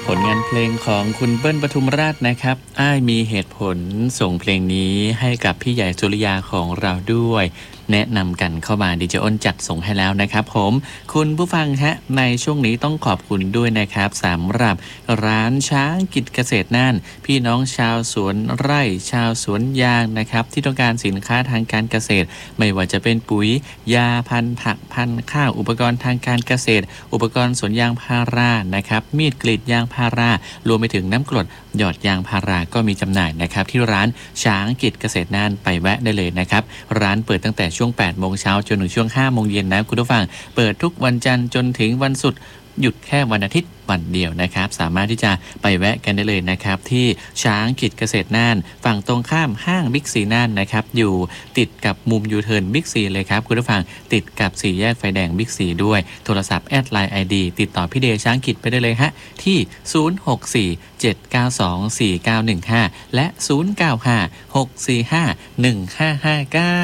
ผลงานเพลงของคุณเบิ้ลปทุมราชนะครับอ้ายมีเหตุผลส่งเพลงนี้ให้กับพี่ใหญ่สุริยาของเราด้วยแนะนำกันเข้ามาดีเจอ้นจัดส่งให้แล้วนะครับผมคุณผู้ฟังฮะในช่วงนี้ต้องขอบคุณด้วยนะครับสำหรับร้านช้างกิจเกษตรน่านพี่น้องชาวสวนไร่ชาวสวนยางนะครับที่ต้องการสินค้าทางการเกษตรไม่ว่าจะเป็นปุ๋ยยาพันธุ์ผักพันธุ์ข้าวอุปกรณ์ทางการเกษตรอุปกรณ์สวนยางพารานะครับมีดกรีดยางพารารวมไปถึงน้ำกรดหยอดยางพาราก็มีจำหน่ายนะครับที่ร้านช้างกิจเกษตรน่านไปแวะได้เลยนะครับร้านเปิดตั้งแต่ช่วง 8 โมงเช้าจนถึงช่วง 5 โมงเย็นนะคุณผู้ฟังเปิดทุกวันจันทร์จนถึงวันศุกร์หยุดแค่วันอาทิตย์วันเดียวนะครับสามารถที่จะไปแวะกันได้เลยนะครับที่ช้างกิจเกษตรน่านฝั่งตรงข้ามห้างบิ๊กซีน่านนะครับอยู่ติดกับมุมยูเทิร์นบิ๊กซีเลยครับคุณผู้ฟังติดกับสี่แยกไฟแดงบิ๊กซีด้วยโทรศัพท์แอดไลน์ ID ติดต่อพี่เดชช้างกิจไปได้เลยฮะที่0647924915และ0956451559